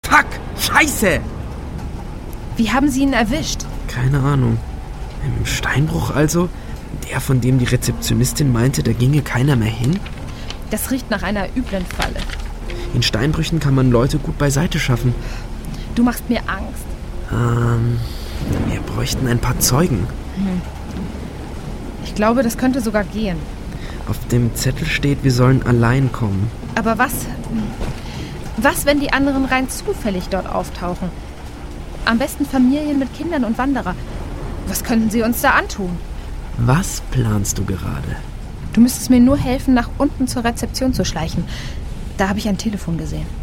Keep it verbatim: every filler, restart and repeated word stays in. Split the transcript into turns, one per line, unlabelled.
Fuck! Scheiße!
Wie haben Sie ihn erwischt?
Keine Ahnung. Im Steinbruch also? Der, von dem die Rezeptionistin meinte, da ginge keiner mehr hin?
Das riecht nach einer üblen Falle.
In Steinbrüchen kann man Leute gut beiseite schaffen.
Du machst mir Angst.
Ähm, wir bräuchten ein paar Zeugen.
Hm. Ich glaube, das könnte sogar gehen.
Auf dem Zettel steht, wir sollen allein kommen.
Aber was? Was, wenn die anderen rein zufällig dort auftauchen? Am besten Familien mit Kindern und Wanderer. Was könnten sie uns da antun?
Was planst du gerade?
Du müsstest mir nur helfen, nach unten zur Rezeption zu schleichen. Da habe ich ein Telefon gesehen.